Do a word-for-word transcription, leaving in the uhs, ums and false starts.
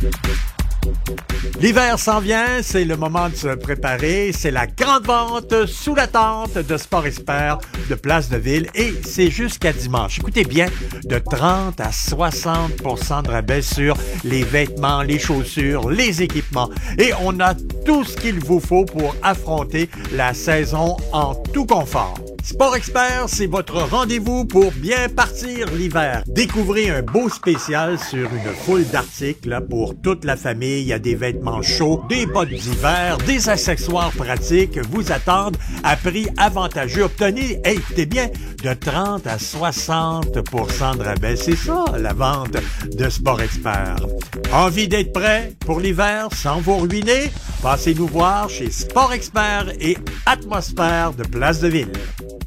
L'hiver s'en vient, c'est le moment de se préparer, c'est la grande vente sous la tente de Sport Expert de Place de Ville et c'est jusqu'à dimanche. Écoutez bien, de trente à soixante pour cent de rabais sur les vêtements, les chaussures, les équipements et on a tout ce qu'il vous faut pour affronter la saison en tout confort. Sport Expert, c'est votre rendez-vous pour bien partir l'hiver. Découvrez un beau spécial sur une foule d'articles là, pour toute la famille. Il y a des vêtements chauds, des bottes d'hiver, des accessoires pratiques vous attendent à prix avantageux. Obtenez, hey, écoutez bien, de trente à soixante pour cent de rabais. C'est ça, la vente de Sport Expert. Envie d'être prêt pour l'hiver sans vous ruiner? Passez nous voir chez Sport Expert et Atmosphère de Place de Ville.